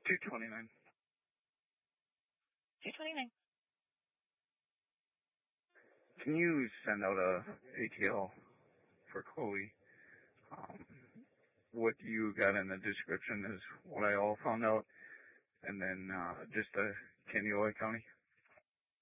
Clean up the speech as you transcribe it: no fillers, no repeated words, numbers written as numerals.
229. 229. Can you send out a ATL for Chloe? What you got in the description is what I all found out. And then just Canyola County.